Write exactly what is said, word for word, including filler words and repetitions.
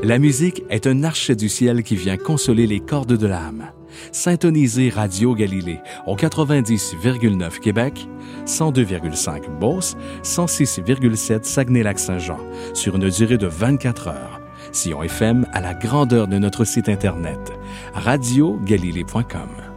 La musique est un archet du ciel qui vient consoler les cordes de l'âme. Syntonisez Radio Galilée au quatre-vingt-dix virgule neuf Québec, cent deux virgule cinq Beauce, cent six virgule sept Saguenay-Lac-Saint-Jean sur une durée de vingt-quatre heures. Sion F M à la grandeur de notre site Internet, radio galilée point com.